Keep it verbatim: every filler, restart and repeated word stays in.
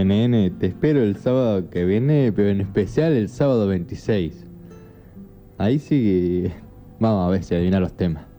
N N, te espero el sábado que viene, pero en especial el sábado veintiséis. Ahí sí que vamos a ver si adivina los temas.